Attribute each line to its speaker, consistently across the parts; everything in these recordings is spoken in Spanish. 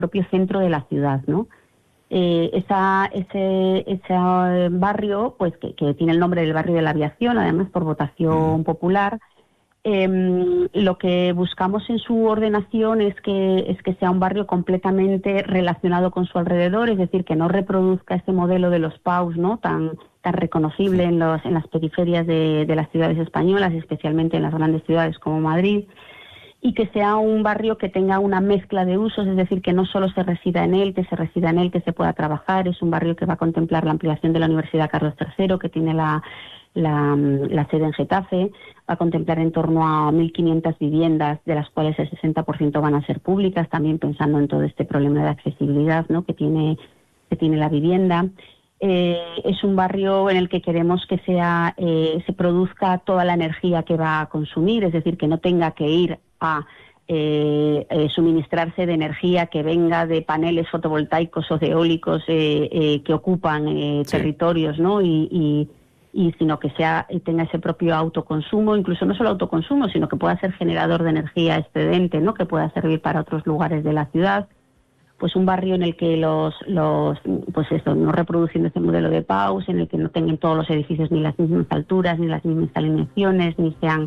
Speaker 1: propio centro de la ciudad, ¿no? Ese barrio, pues que tiene el nombre del barrio de la aviación, además por votación popular. Lo que buscamos en su ordenación es que sea un barrio completamente relacionado con su alrededor, es decir, que no reproduzca ese modelo de los PAUs, ¿no?, tan reconocible en las periferias de las ciudades españolas, especialmente en las grandes ciudades como Madrid, y que sea un barrio que tenga una mezcla de usos, es decir, que no solo se resida en él, que se pueda trabajar. Es un barrio que va a contemplar la ampliación de la Universidad Carlos III, que tiene la sede en Getafe. Va a contemplar en torno a 1.500 viviendas, de las cuales el 60% van a ser públicas, también pensando en todo este problema de accesibilidad, ¿no?, que tiene la vivienda. Es un barrio en el que queremos que se produzca toda la energía que va a consumir, es decir, que no tenga que ir a suministrarse de energía que venga de paneles fotovoltaicos o de eólicos que ocupan territorios, ¿no?, y sino que tenga ese propio autoconsumo, incluso no solo autoconsumo, sino que pueda ser generador de energía excedente, ¿no?, que pueda servir para otros lugares de la ciudad. Pues un barrio en el que no reproduciendo ese modelo de PAUs, en el que no tengan todos los edificios ni las mismas alturas, ni las mismas alineaciones, ni sean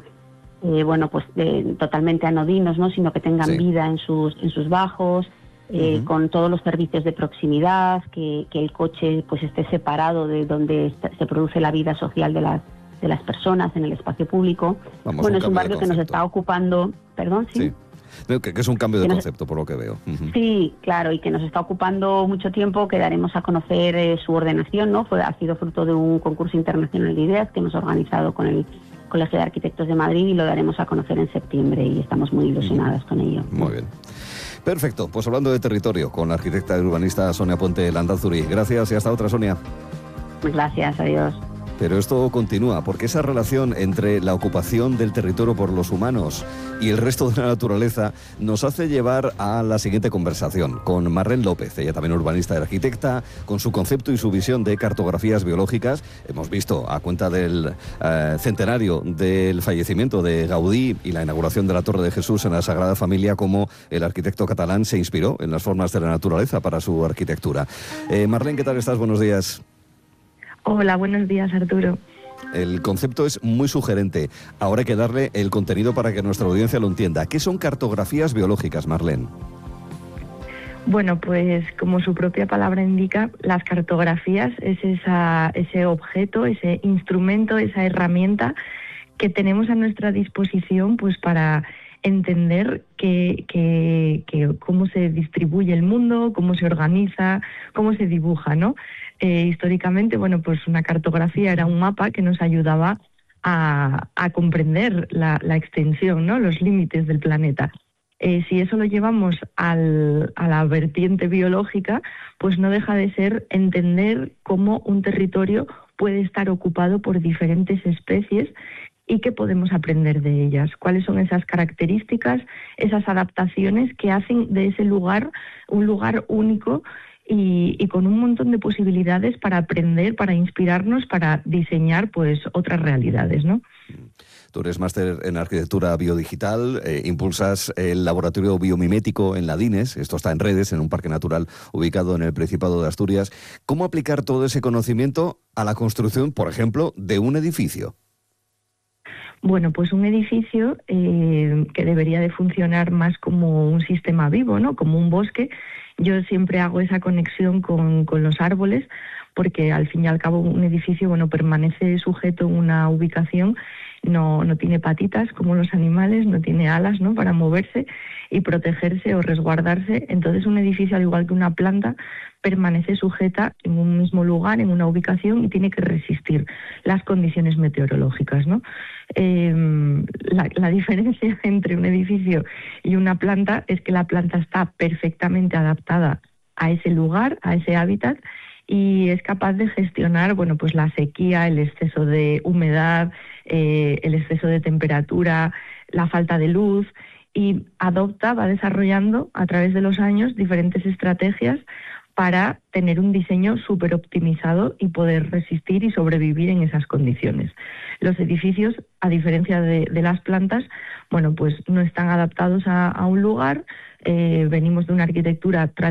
Speaker 1: totalmente anodinos, ¿no?, sino que tengan vida en sus bajos, con todos los servicios de proximidad, que el coche pues esté separado de donde se produce la vida social de las personas en el espacio público. Es un barrio que nos está ocupando,
Speaker 2: Sí. Que es un cambio de concepto, por lo que veo.
Speaker 1: Sí, claro, y que nos está ocupando mucho tiempo, que daremos a conocer su ordenación, ¿no? Ha sido fruto de un concurso internacional de ideas que hemos organizado con el Colegio de Arquitectos de Madrid, y lo daremos a conocer en septiembre, y estamos muy ilusionadas con ello.
Speaker 2: Muy bien. Perfecto, pues hablando de territorio, con la arquitecta y urbanista Sonia Puente Landázuri. Gracias y hasta otra, Sonia.
Speaker 1: Gracias, adiós.
Speaker 2: Pero esto continúa, porque esa relación entre la ocupación del territorio por los humanos y el resto de la naturaleza nos hace llevar a la siguiente conversación con Marlene López, ella también urbanista y arquitecta, con su concepto y su visión de cartografías biológicas. Hemos visto, a cuenta del centenario del fallecimiento de Gaudí y la inauguración de la Torre de Jesús en la Sagrada Familia, cómo el arquitecto catalán se inspiró en las formas de la naturaleza para su arquitectura. Marlene, ¿qué tal estás? Buenos días.
Speaker 3: Hola, buenos días, Arturo.
Speaker 2: El concepto es muy sugerente. Ahora hay que darle el contenido para que nuestra audiencia lo entienda. ¿Qué son cartografías biológicas, Marlene?
Speaker 3: Bueno, pues como su propia palabra indica, las cartografías es ese objeto, ese instrumento, esa herramienta que tenemos a nuestra disposición, pues para entender cómo se distribuye el mundo, cómo se organiza, cómo se dibuja, ¿no? Históricamente, pues una cartografía era un mapa que nos ayudaba a comprender la extensión, ¿no?, los límites del planeta. Si eso lo llevamos a la vertiente biológica, pues no deja de ser entender cómo un territorio puede estar ocupado por diferentes especies y qué podemos aprender de ellas, cuáles son esas características, esas adaptaciones que hacen de ese lugar un lugar único y con un montón de posibilidades para aprender, para inspirarnos, para diseñar pues otras realidades, ¿no?
Speaker 2: Tú eres máster en arquitectura biodigital, impulsas el laboratorio biomimético en la DINES, esto está en redes, en un parque natural ubicado en el Principado de Asturias. ¿Cómo aplicar todo ese conocimiento a la construcción, por ejemplo, de un edificio?
Speaker 3: Bueno, pues un edificio que debería de funcionar más como un sistema vivo, ¿no?, como un bosque. Yo siempre hago esa conexión con los árboles, porque al fin y al cabo un edificio, permanece sujeto a una ubicación, no tiene patitas como los animales, no tiene alas, ¿no?, para moverse y protegerse o resguardarse. Entonces un edificio, al igual que una planta, permanece sujeta en un mismo lugar, en una ubicación, y tiene que resistir las condiciones meteorológicas, ¿no? La diferencia entre un edificio y una planta es que la planta está perfectamente adaptada a ese lugar, a ese hábitat, y es capaz de gestionar pues la sequía, el exceso de humedad, el exceso de temperatura, la falta de luz, y va desarrollando a través de los años diferentes estrategias para tener un diseño súper optimizado y poder resistir y sobrevivir en esas condiciones. Los edificios, a diferencia de las plantas, pues no están adaptados a un lugar. Venimos de una arquitectura tradicional